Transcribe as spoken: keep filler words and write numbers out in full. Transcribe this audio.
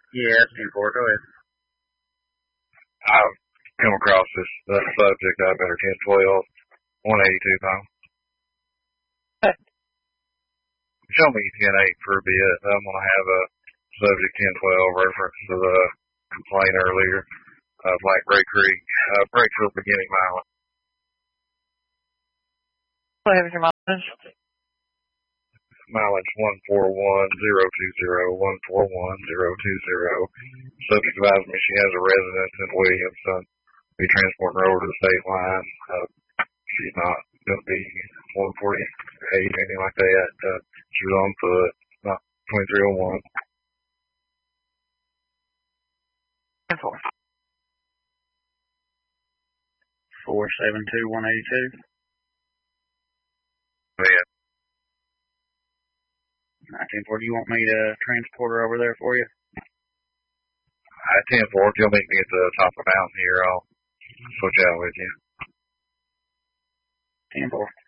Yeah, ten four, go ahead. I've come across this uh, subject I better ten twelve, one eighty-two pounds. Show me ten eight for a bit. I'm going to have a subject ten twelve reference to the complaint earlier of like Ray Creek, uh, break for beginning mileage. What was your mileage? Mileage one four one zero two zero, one four one zero two zero. Subject advised me she has a residence in Williamson. Be transporting her over to the state line. Uh, she's not going to be one forty-eight or anything like that. Uh, she was on foot, not twenty-three oh one. ten four. four seven two, one eighty-two. Yeah. ten four, do you want me to transport her over there for you? At ten four, if you'll meet me at the top of the mountain here, I'll switch out with you. ten four.